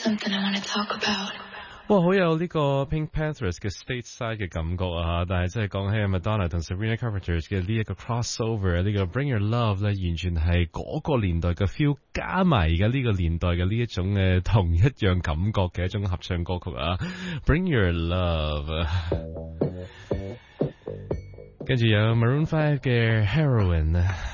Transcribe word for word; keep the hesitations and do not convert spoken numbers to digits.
哇，好有呢個 Pink Panthers 嘅 Stateside 嘅感覺啊！但係真係講起 Madonna 同 Sabrina Carpenter 嘅呢一個 crossover 呢個 Bring Your Love 咧，完全係嗰個年代嘅 feel 加埋而家呢個年代嘅呢一種嘅同一樣感覺嘅一種合唱歌曲啊 ！Bring Your Love， 跟住有 Maroon Five 嘅 Heroin。